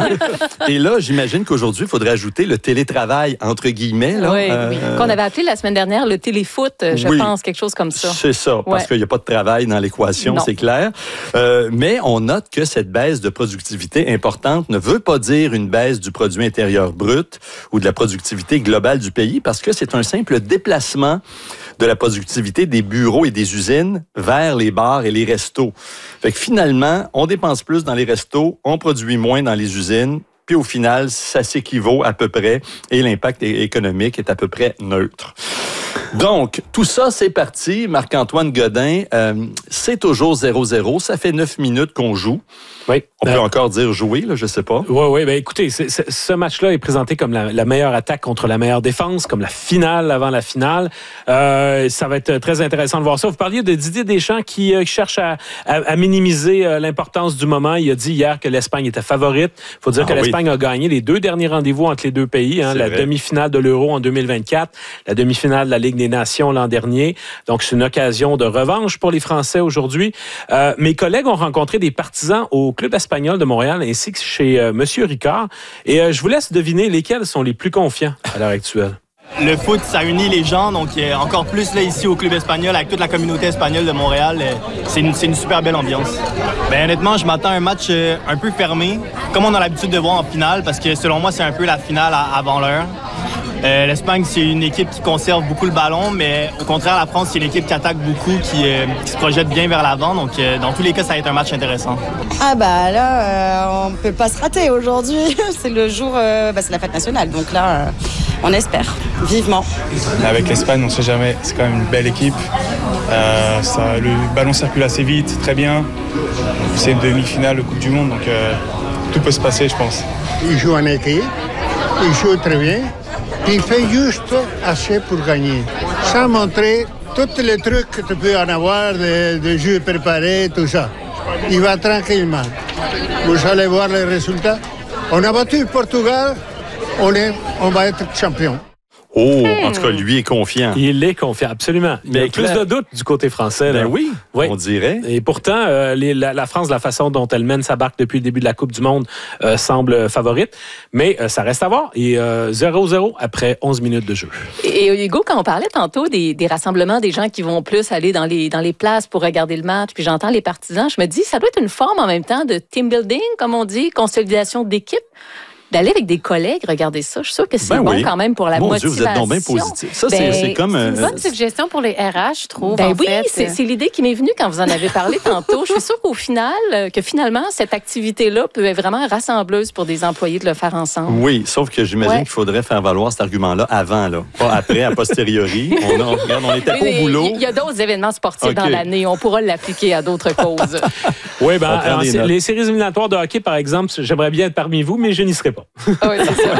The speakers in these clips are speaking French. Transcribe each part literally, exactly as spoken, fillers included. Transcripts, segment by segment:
Et là, j'imagine qu'aujourd'hui, il faudrait ajouter le télétravail, entre guillemets. Là, oui, euh, oui. Qu'on avait appelé la semaine dernière le téléfoot, je oui, pense, quelque chose comme ça. C'est ça, parce ouais. qu'il n'y a pas de travail dans l'équation, non. c'est clair. Euh, mais on note que cette baisse de productivité importante ne veut pas dire une baisse du produit intérieur brut ou de la productivité globale du pays, parce que c'est un simple déplacement de la productivité des bureaux et des usines vers les bars et les restos. Fait que finalement, on dépense plus dans les restos, on produit moins dans les usines, puis au final, ça s'équivaut à peu près et l'impact économique est à peu près neutre. Donc, tout ça, c'est parti. Marc-Antoine Godin, euh, c'est toujours zéro zéro. Ça fait neuf minutes qu'on joue. Oui. On euh, peut encore dire jouer, là, je sais pas. Oui, oui. Ben, écoutez, c'est, c'est, ce match-là est présenté comme la, la meilleure attaque contre la meilleure défense, comme la finale avant la finale. Euh, ça va être très intéressant de voir ça. Vous parliez de Didier Deschamps qui euh, cherche à, à, à minimiser euh, l'importance du moment. Il a dit hier que l'Espagne était favorite. Il faut dire ah, que oui. l'Espagne a gagné les deux derniers rendez-vous entre les deux pays. Hein, la vrai. demi-finale de l'Euro en deux mille vingt-quatre, la demi-finale de la Ligue des Nations l'an dernier. Donc, c'est une occasion de revanche pour les Français aujourd'hui. Euh, mes collègues ont rencontré des partisans au Club espagnol de Montréal ainsi que chez euh, Monsieur Ricard. Et euh, je vous laisse deviner lesquels sont les plus confiants à l'heure actuelle. Le foot, ça unit les gens, donc euh, encore plus là, ici au Club espagnol, avec toute la communauté espagnole de Montréal, euh, c'est, une, c'est une super belle ambiance. Ben, honnêtement, je m'attends à un match euh, un peu fermé, comme on a l'habitude de voir en finale, parce que selon moi, c'est un peu la finale à, avant l'heure. Euh, L'Espagne, c'est une équipe qui conserve beaucoup le ballon, mais au contraire, la France, c'est une équipe qui attaque beaucoup, qui, euh, qui se projette bien vers l'avant. Donc, euh, dans tous les cas, ça va être un match intéressant. Ah bah là, euh, on peut pas se rater aujourd'hui. C'est le jour, euh, bah, c'est la fête nationale. Donc là, euh, on espère, vivement. Avec l'Espagne, on ne sait jamais. C'est quand même une belle équipe. Euh, ça, le ballon circule assez vite, très bien. C'est une demi-finale de Coupe du Monde, donc euh, tout peut se passer, je pense. Il joue en équipe, il joue très bien. Il fait juste assez pour gagner, sans montrer tous les trucs que tu peux en avoir, de, de jeux préparés, tout ça. Il va tranquillement. Vous allez voir les résultats. On a battu le Portugal, on, est, on va être champion. Oh, en tout cas, lui est confiant. Il est confiant, absolument. Il y a plus de doutes du côté français. Ben là. oui, oui, on dirait. Et pourtant, euh, les, la, la France, la façon dont elle mène sa barque depuis le début de la Coupe du Monde, euh, semble favorite. Mais euh, ça reste à voir. Et euh, zéro zéro après onze minutes de jeu. Et Hugo, quand on parlait tantôt des, des rassemblements, des gens qui vont plus aller dans les, dans les places pour regarder le match, puis j'entends les partisans, je me dis, ça doit être une forme en même temps de team building, comme on dit, consolidation d'équipe. D'aller avec des collègues, regardez ça. Je suis sûre que c'est ben bon oui. quand même pour la Mon motivation. Dieu, vous êtes donc bien positif. Ça, ben, c'est, c'est comme... C'est euh, une bonne suggestion pour les R H, je trouve, ben en oui, fait. c'est, c'est l'idée qui m'est venue quand vous en avez parlé tantôt. Je suis sûre qu'au final, que finalement, cette activité-là peut être vraiment rassembleuse pour des employés de le faire ensemble. Oui, sauf que j'imagine ouais. qu'il faudrait faire valoir cet argument-là avant, là, pas après, a posteriori. On, a, regarde, on était oui, pas au boulot. Il y a d'autres événements sportifs okay. dans l'année. On pourra l'appliquer à d'autres causes. Oui, ben, alors, les séries éliminatoires de hockey, par exemple, j'aimerais bien être parmi vous, mais je n'y serai pas. Oui, c'est ça.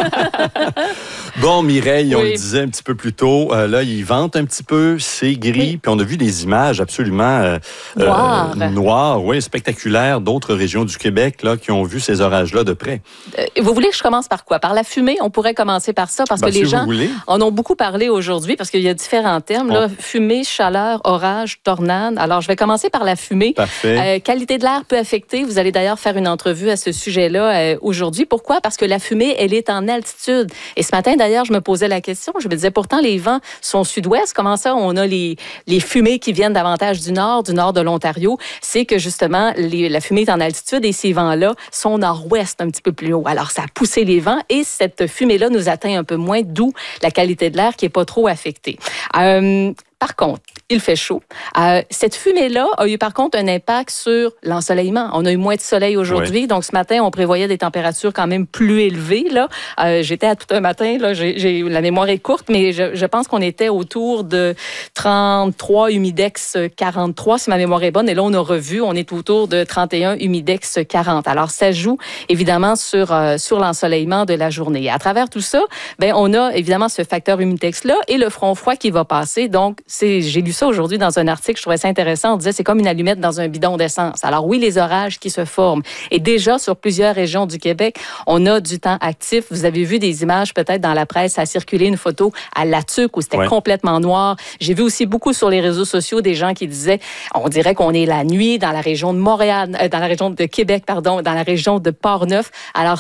Bon, Mireille, on oui. le disait un petit peu plus tôt, euh, là, ils vantent un petit peu, c'est gris, oui. puis on a vu des images absolument euh, noires, euh, noires, oui, spectaculaires d'autres régions du Québec là, qui ont vu ces orages-là de près. Euh, vous voulez que je commence par quoi? Par la fumée? On pourrait commencer par ça, parce ben, que si les gens voulez. en ont beaucoup parlé aujourd'hui, parce qu'il y a différents termes, oh. là, fumée, chaleur, orage, tornade. Alors, je vais commencer par la fumée. Parfait. Euh, qualité de l'air peut affecter. Vous allez d'ailleurs faire une entrevue à ce sujet-là euh, aujourd'hui. Pourquoi? Parce que la fumée, elle est en altitude. Et ce matin, d'ailleurs, je me posais la question. Je me disais, pourtant, les vents sont sud-ouest. Comment ça, on a les, les fumées qui viennent davantage du nord, du nord de l'Ontario? C'est que, justement, les, la fumée est en altitude et ces vents-là sont nord-ouest, un petit peu plus haut. Alors, ça a poussé les vents et cette fumée-là nous atteint un peu moins, d'où la qualité de l'air qui n'est pas trop affectée. Euh, Par contre, il fait chaud. Euh, cette fumée-là a eu par contre un impact sur l'ensoleillement. On a eu moins de soleil aujourd'hui, ouais. donc ce matin, on prévoyait des températures quand même plus élevées. Là. Euh, j'étais à tout un matin, là, j'ai, j'ai, la mémoire est courte, mais je, je pense qu'on était autour de trente-trois, humidex quarante-trois, si ma mémoire est bonne. Et là, on a revu, on est autour de trente et un, humidex quarante. Alors, ça joue évidemment sur, euh, sur l'ensoleillement de la journée. Et à travers tout ça, ben, on a évidemment ce facteur humidex-là et le front froid qui va passer. Donc, c'est, j'ai lu ça aujourd'hui dans un article, je trouvais ça intéressant. On disait c'est comme une allumette dans un bidon d'essence. Alors oui, les orages qui se forment. Et déjà, sur plusieurs régions du Québec, on a du temps actif. Vous avez vu des images peut-être dans la presse, ça a circulé une photo à Latuc où c'était ouais. complètement noir. J'ai vu aussi beaucoup sur les réseaux sociaux des gens qui disaient, on dirait qu'on est la nuit dans la région de Montréal, euh, dans la région de Québec, pardon, dans la région de Port-Neuf. Alors